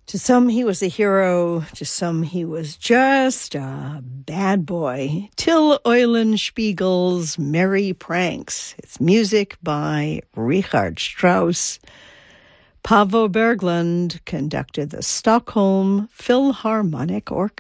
To some, he was a hero. To some, he was just a bad boy. Till Eulenspiegel's Merry Pranks. It's music by Richard Strauss. Paavo Berglund conducted the Stockholm Philharmonic Orchestra.